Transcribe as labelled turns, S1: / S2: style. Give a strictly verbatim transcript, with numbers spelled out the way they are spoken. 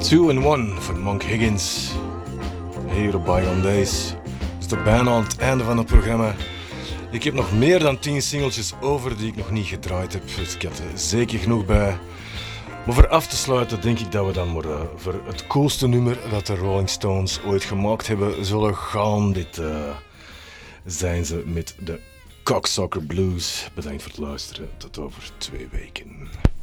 S1: Two in One van Monk Higgins. Hier op Bygone Days. Het is de bijna aan het einde van het programma. Ik heb nog meer dan tien singeltjes over die ik nog niet gedraaid heb. Dus ik had er zeker genoeg bij. Maar voor af te sluiten denk ik dat we dan maar uh, voor het coolste nummer dat de Rolling Stones ooit gemaakt hebben zullen gaan. Dit uh, zijn ze met de Cocksucker Blues. Bedankt voor het luisteren. Tot over twee weken.